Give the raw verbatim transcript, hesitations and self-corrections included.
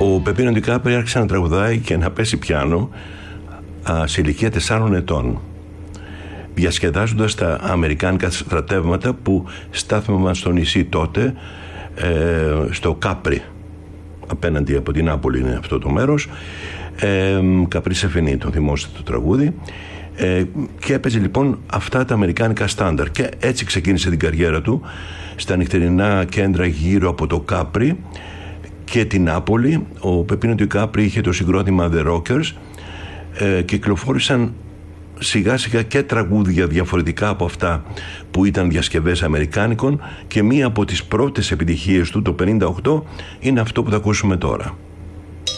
Ο Πεπίνο Ντικάπριο άρχισε να τραγουδάει και να πέσει πιάνο α, σε ηλικία τεσσάρων ετών, διασκεδάζοντας τα αμερικάνικα στρατεύματα που στάθμευαν στο νησί τότε, ε, στο Κάπρι, απέναντι από την Νάπολη είναι αυτό το μέρος, ε, Καπρί Σεφενή, το θυμόσαστε το τραγούδι, ε, και έπαιζε λοιπόν αυτά τα αμερικάνικα στάνταρ, και έτσι ξεκίνησε την καριέρα του στα νυχτερινά κέντρα γύρω από το Κάπρι και την Νάπολη. Ο Πεπίνο Ντικάπριο είχε το συγκρότημα The Rockers, ε, κυκλοφόρησαν σιγά σιγά και τραγούδια διαφορετικά από αυτά που ήταν διασκευές αμερικάνικων, και μία από τις πρώτες επιτυχίες του το πενήντα οκτώ είναι αυτό που θα ακούσουμε τώρα.